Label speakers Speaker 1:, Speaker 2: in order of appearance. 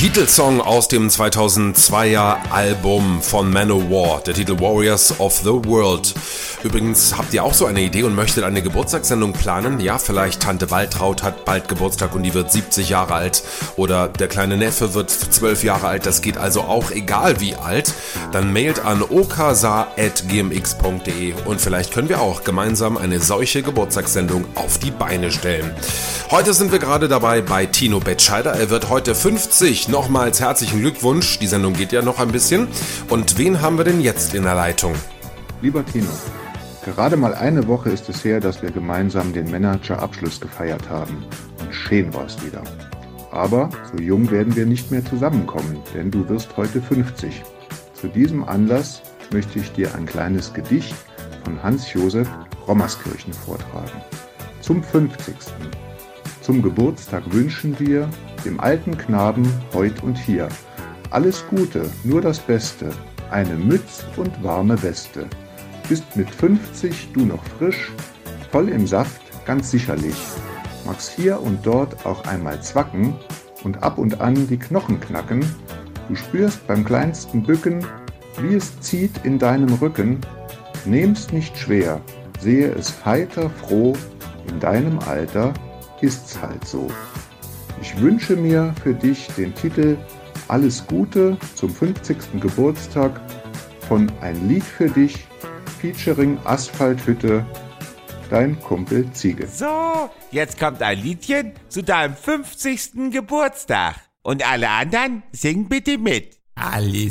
Speaker 1: Titelsong aus dem 2002er Album von Manowar, der Titel Warriors of the World. Übrigens, habt ihr auch so eine Idee und möchtet eine Geburtstagssendung planen? Ja, vielleicht Tante Waltraud hat bald Geburtstag und die wird 70 Jahre alt oder der kleine Neffe wird 12 Jahre alt, das geht also auch egal wie alt. Dann mailt an okasa@gmx.de und vielleicht können wir auch gemeinsam eine solche Geburtstagssendung auf die Beine stellen. Heute sind wir gerade dabei bei Tino Betscheider, er wird heute 50. Nochmals herzlichen Glückwunsch, die Sendung geht ja noch ein bisschen. Und wen haben wir denn jetzt in der Leitung?
Speaker 2: Lieber Tino, gerade mal eine Woche ist es her, dass wir gemeinsam den Manager-Abschluss gefeiert haben. Und schön war es wieder. Aber so jung werden wir nicht mehr zusammenkommen, denn du wirst heute 50. Zu diesem Anlass möchte ich dir ein kleines Gedicht von Hans-Josef Rommerskirchen vortragen. Zum 50. Zum Geburtstag wünschen wir dem alten Knaben heut und hier alles Gute, nur das Beste, eine Mütz und warme Weste. Bist mit 50 du noch frisch, voll im Saft, ganz sicherlich. Magst hier und dort auch einmal zwacken und ab und an die Knochen knacken. Du spürst beim kleinsten Bücken, wie es zieht in deinem Rücken. Nehm's nicht schwer, sehe es heiter froh, in deinem Alter ist's halt so. Ich wünsche mir für dich den Titel Alles Gute zum 50. Geburtstag von Ein Lied für dich, featuring Asphalthütte, dein Kumpel Ziege.
Speaker 3: So, jetzt kommt ein Liedchen zu deinem 50. Geburtstag. Und alle anderen singen bitte mit.
Speaker 4: Alles